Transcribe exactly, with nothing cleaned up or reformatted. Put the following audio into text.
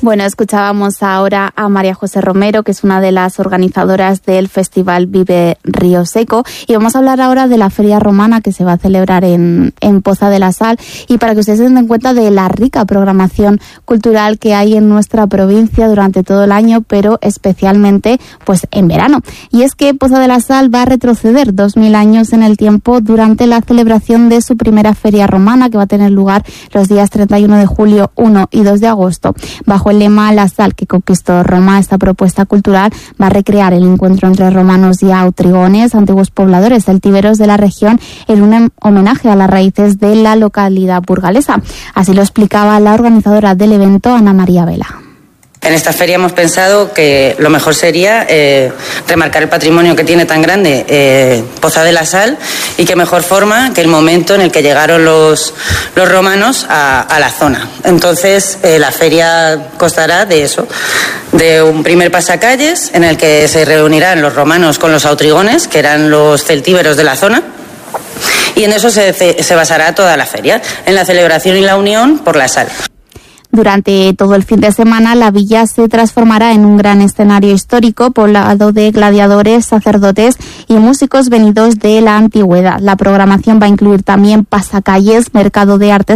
Bueno, escuchábamos ahora a María José Romero, que es una de las organizadoras del Festival Vive Río Seco, y vamos a hablar ahora de la Feria Romana que se va a celebrar en, en Poza de la Sal, y para que ustedes se den cuenta de la rica programación cultural que hay en nuestra provincia durante todo el año, pero especialmente pues en verano. Y es que Poza de la Sal va a retroceder dos mil años en el tiempo durante la celebración de su primera Feria Romana, que va a tener lugar los días treinta y uno de julio, uno y dos de agosto. Bajo el lema La Sal que conquistó Roma, esta propuesta cultural va a recrear el encuentro entre romanos y autrigones, antiguos pobladores celtíberos de la región, en un homenaje a las raíces de la localidad burgalesa. Así lo explicaba la organizadora del evento, Ana María Vela. En esta feria hemos pensado que lo mejor sería eh, remarcar el patrimonio que tiene tan grande eh, Poza de la Sal, y qué mejor forma que el momento en el que llegaron los, los romanos a, a la zona. Entonces eh, la feria constará de eso, de un primer pasacalles en el que se reunirán los romanos con los autrigones, que eran los celtíberos de la zona, y en eso se, se basará toda la feria, en la celebración y la unión por la sal. Durante todo el fin de semana, la villa se transformará en un gran escenario histórico poblado de gladiadores, sacerdotes y músicos venidos de la antigüedad. La programación va a incluir también pasacalles, mercado de artes